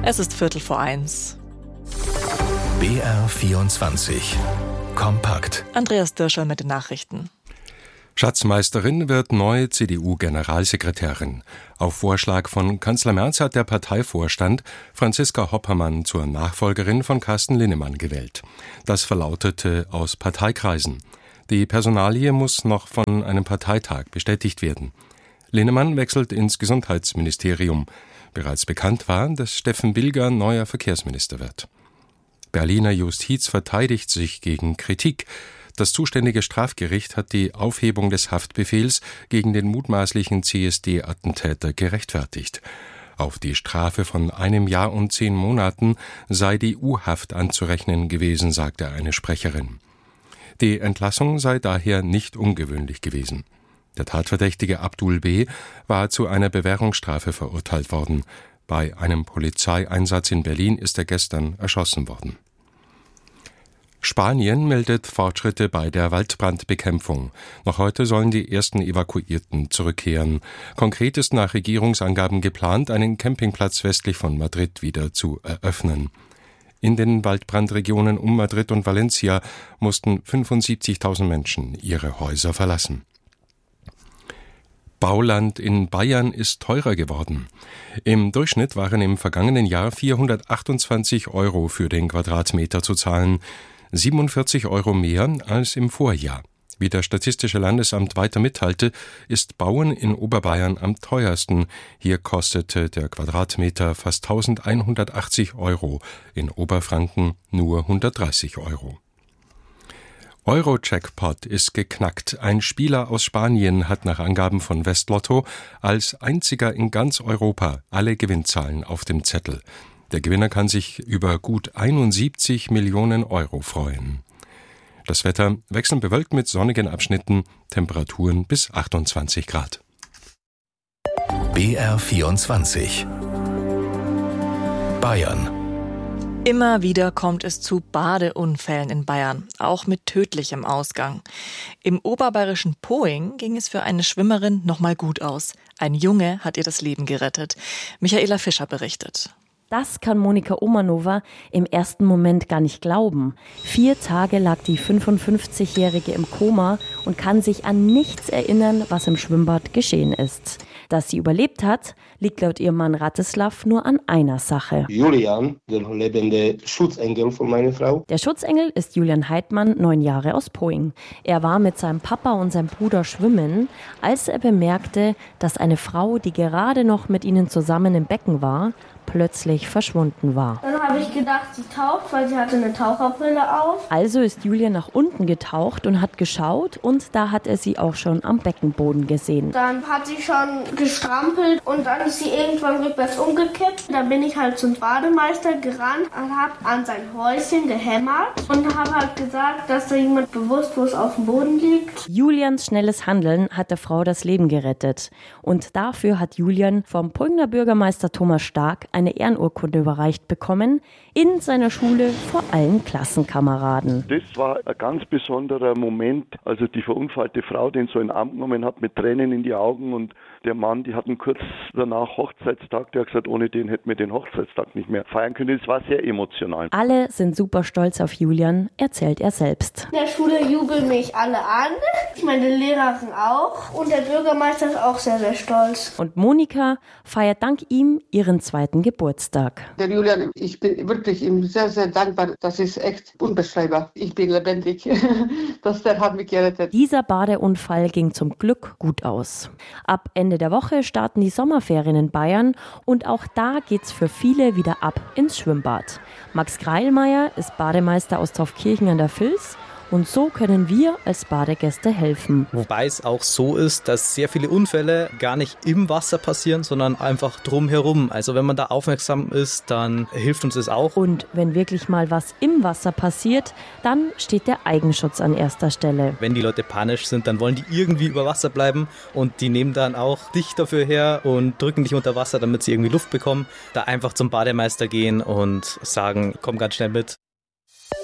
Es ist 1:15. BR24 Kompakt. Andreas Dirscher mit den Nachrichten. Schatzmeisterin wird neue CDU-Generalsekretärin. Auf Vorschlag von Kanzler Merz hat der Parteivorstand Franziska Hoppermann zur Nachfolgerin von Carsten Linnemann gewählt. Das verlautete aus Parteikreisen. Die Personalie muss noch von einem Parteitag bestätigt werden. Linnemann wechselt ins Gesundheitsministerium. Bereits bekannt war, dass Steffen Wilger neuer Verkehrsminister wird. Berliner Justiz verteidigt sich gegen Kritik. Das zuständige Strafgericht hat die Aufhebung des Haftbefehls gegen den mutmaßlichen CSD-Attentäter gerechtfertigt. Auf die Strafe von 1 Jahr und 10 Monaten sei die U-Haft anzurechnen gewesen, sagte eine Sprecherin. Die Entlassung sei daher nicht ungewöhnlich gewesen. Der Tatverdächtige Abdul B. war zu einer Bewährungsstrafe verurteilt worden. Bei einem Polizeieinsatz in Berlin ist er gestern erschossen worden. Spanien meldet Fortschritte bei der Waldbrandbekämpfung. Noch heute sollen die ersten Evakuierten zurückkehren. Konkret ist nach Regierungsangaben geplant, einen Campingplatz westlich von Madrid wieder zu eröffnen. In den Waldbrandregionen um Madrid und Valencia mussten 75.000 Menschen ihre Häuser verlassen. Bauland in Bayern ist teurer geworden. Im Durchschnitt waren im vergangenen Jahr 428 € für den Quadratmeter zu zahlen, 47 € mehr als im Vorjahr. Wie das Statistische Landesamt weiter mitteilte, ist Bauen in Oberbayern am teuersten. Hier kostete der Quadratmeter fast 1.180 €, in Oberfranken nur 130 €. Euro-Jackpot ist geknackt. Ein Spieler aus Spanien hat nach Angaben von Westlotto als einziger in ganz Europa alle Gewinnzahlen auf dem Zettel. Der Gewinner kann sich über gut 71 Millionen € freuen. Das Wetter wechselnd bewölkt mit sonnigen Abschnitten, Temperaturen bis 28 Grad. BR24 Bayern. Immer wieder kommt es zu Badeunfällen in Bayern, auch mit tödlichem Ausgang. Im oberbayerischen Poing ging es für eine Schwimmerin nochmal gut aus. Ein Junge hat ihr das Leben gerettet. Michaela Fischer berichtet. Das kann Monika Omanova im ersten Moment gar nicht glauben. 4 Tage lag die 55-Jährige im Koma und kann sich an nichts erinnern, was im Schwimmbad geschehen ist. Dass sie überlebt hat, liegt laut ihrem Mann Ratislav nur an einer Sache. Julian, der lebende Schutzengel von meiner Frau. Der Schutzengel ist Julian Heidmann, 9 Jahre aus Poing. Er war mit seinem Papa und seinem Bruder schwimmen, als er bemerkte, dass eine Frau, die gerade noch mit ihnen zusammen im Becken war, plötzlich verschwunden war. Dann habe ich gedacht, sie taucht, weil sie hatte eine Taucherbrille auf. Also ist Julian nach unten getaucht und hat geschaut und da hat er sie auch schon am Beckenboden gesehen. Dann hat sie schon gestrampelt und dann ist sie irgendwann rückwärts umgekippt. Dann bin ich halt zum Bademeister gerannt und habe an sein Häuschen gehämmert und habe halt gesagt, dass da jemand bewusstlos auf dem Boden liegt. Julians schnelles Handeln hat der Frau das Leben gerettet. Und dafür hat Julian vom Poinger Bürgermeister Thomas Stark eine Ehrenurkunde überreicht bekommen, in seiner Schule vor allen Klassenkameraden. Das war ein ganz besonderer Moment, also die verunfallte Frau den so in den Arm genommen hat mit Tränen in die Augen und der Mann, die hatten kurz danach Hochzeitstag, der hat gesagt, ohne den hätten wir den Hochzeitstag nicht mehr feiern können. Es war sehr emotional. Alle sind super stolz auf Julian, erzählt er selbst. In der Schule jubeln mich alle an, meine Lehrerin auch und der Bürgermeister ist auch sehr, sehr stolz. Und Monika feiert dank ihm ihren 2. Geburtstag. Der Julian, ich bin wirklich ihm sehr, sehr dankbar. Das ist echt unbeschreibbar. Ich bin lebendig. Der hat mich gerettet. Dieser Badeunfall ging zum Glück gut aus. Ab Ende der Woche starten die Sommerferien in Bayern und auch da geht's für viele wieder ab ins Schwimmbad. Max Greilmeier ist Bademeister aus Taufkirchen an der Vils. Und so können wir als Badegäste helfen. Wobei es auch so ist, dass sehr viele Unfälle gar nicht im Wasser passieren, sondern einfach drumherum. Also wenn man da aufmerksam ist, dann hilft uns das auch. Und wenn wirklich mal was im Wasser passiert, dann steht der Eigenschutz an erster Stelle. Wenn die Leute panisch sind, dann wollen die irgendwie über Wasser bleiben und die nehmen dann auch dich dafür her und drücken dich unter Wasser, damit sie irgendwie Luft bekommen. Da einfach zum Bademeister gehen und sagen, komm ganz schnell mit,